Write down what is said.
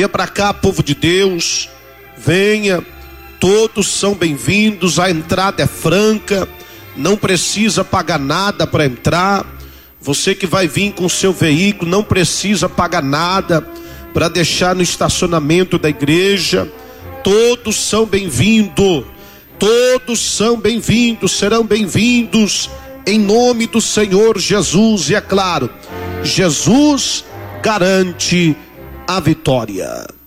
Venha para cá, povo de Deus, venha, todos são bem-vindos, a entrada é franca, não precisa pagar nada para entrar. Você que vai vir com seu veículo, não precisa pagar nada para deixar no estacionamento da igreja. Todos são bem-vindos, todos são bem-vindos, serão bem-vindos em nome do Senhor Jesus. E é claro, Jesus garante a vitória.